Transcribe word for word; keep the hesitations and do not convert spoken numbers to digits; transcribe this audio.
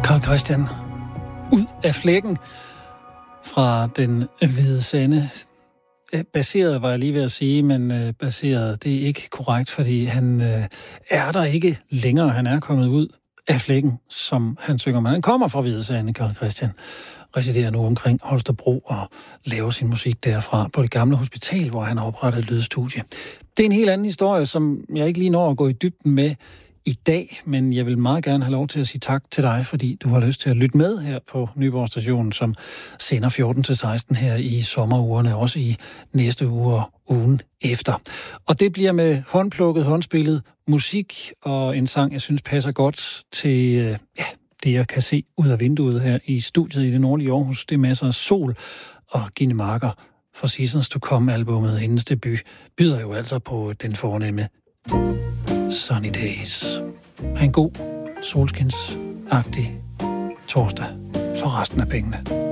Carl Christian, ud af flækken fra den hvide sande. Baseret var jeg lige ved at sige, men baseret, det er ikke korrekt, fordi han er der ikke længere. Han er kommet ud af flækken, som han synger med. Han kommer fra Hvide Sande, Carl Christian. Residerer nu omkring Holstebro og laver sin musik derfra på det gamle hospital, hvor han har oprettet et lydstudie. Det er en helt anden historie, som jeg ikke lige når at gå i dybden med i dag, men jeg vil meget gerne have lov til at sige tak til dig, fordi du har lyst til at lytte med her på Nyborg Station, som sender fjorten til seksten her i sommerugerne, også i næste uge og ugen efter. Og det bliver med håndplukket, håndspillet musik og en sang, jeg synes passer godt til ja, det, jeg kan se ud af vinduet her i studiet i det nordlige Aarhus. Det er masser af sol og Gine Marker for Seasons to Come-albummet, hendes debut, byder jo altså på den fornemme Sunny Days. Ha' en god, solskinsagtig torsdag for resten af pengene.